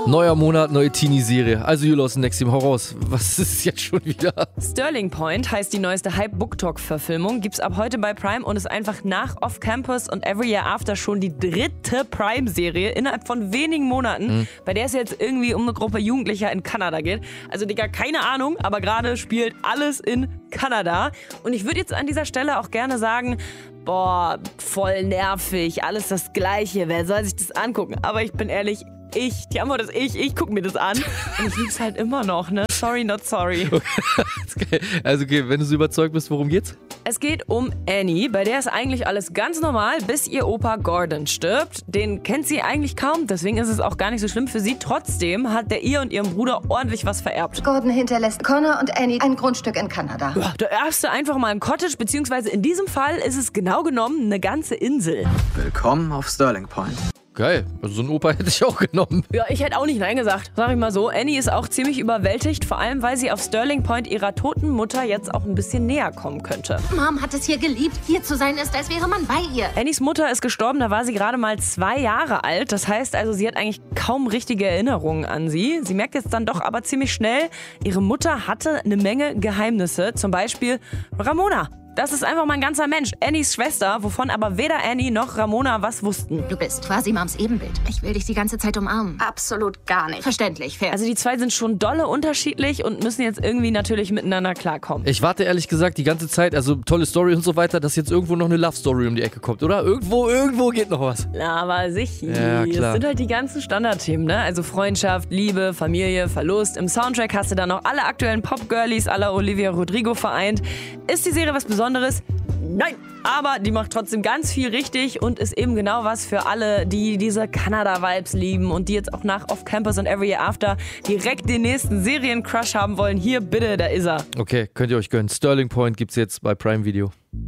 Neuer Monat, neue Teenie-Serie. Also Julos, Nexim, hau raus. Was ist jetzt schon wieder? Sterling Point heißt die neueste Hype-Book-Talk-Verfilmung. Gibt's ab heute bei Prime und ist einfach nach Off Campus und Every Year After schon die 3. Prime-Serie innerhalb von wenigen Monaten, bei der es jetzt irgendwie um eine Gruppe Jugendlicher in Kanada geht. Also Digga, keine Ahnung, aber gerade spielt alles in Kanada. Und ich würde jetzt an dieser Stelle auch gerne sagen, boah, voll nervig, alles das Gleiche, wer soll sich das angucken? Aber ich bin ehrlich, die Antwort ist ich gucke mir das an und ich lieb's halt immer noch, ne? Sorry, not sorry. Okay. Also okay, wenn du so überzeugt bist, worum geht's? Es geht um Annie, bei der ist eigentlich alles ganz normal, bis ihr Opa Gordon stirbt. Den kennt sie eigentlich kaum, deswegen ist es auch gar nicht so schlimm für sie. Trotzdem hat der ihr und ihrem Bruder ordentlich was vererbt. Gordon hinterlässt Connor und Annie ein Grundstück in Kanada. Ja, da erbst du einfach mal ein Cottage, beziehungsweise in diesem Fall ist es genau genommen eine ganze Insel. Willkommen auf Sterling Point. Geil, also so einen Opa hätte ich auch genommen. Ja, ich hätte auch nicht Nein gesagt, sag ich mal so. Annie ist auch ziemlich überwältigt, vor allem weil sie auf Sterling Point ihrer toten Mutter jetzt auch ein bisschen näher kommen könnte. Mom hat es hier geliebt. Hier zu sein ist, als wäre man bei ihr. Annies Mutter ist gestorben, da war sie gerade mal 2 Jahre alt. Das heißt also, sie hat eigentlich kaum richtige Erinnerungen an sie. Sie merkt jetzt dann doch aber ziemlich schnell, ihre Mutter hatte eine Menge Geheimnisse. Zum Beispiel Ramona. Das ist einfach mal ein ganzer Mensch. Annies Schwester, wovon aber weder Annie noch Ramona was wussten. Du bist quasi Moms Ebenbild. Ich will dich die ganze Zeit umarmen. Absolut gar nicht. Verständlich, fair. Also die zwei sind schon dolle unterschiedlich und müssen jetzt irgendwie natürlich miteinander klarkommen. Ich warte ehrlich gesagt die ganze Zeit, also tolle Story und so weiter, dass jetzt irgendwo noch eine Love Story um die Ecke kommt, oder? Irgendwo geht noch was. Na, aber sicher. Ja, klar. Das sind halt die ganzen Standardthemen, ne? Also Freundschaft, Liebe, Familie, Verlust. Im Soundtrack hast du dann noch alle aktuellen Pop-Girlies à la Olivia Rodrigo vereint. Ist die Serie was Besonderes? Nein, aber die macht trotzdem ganz viel richtig und ist eben genau was für alle, die diese Kanada-Vibes lieben und die jetzt auch nach Off Campus und Every Year After direkt den nächsten Serien-Crush haben wollen. Hier, bitte, da ist er. Okay, könnt ihr euch gönnen. Sterling Point gibt's jetzt bei Prime Video.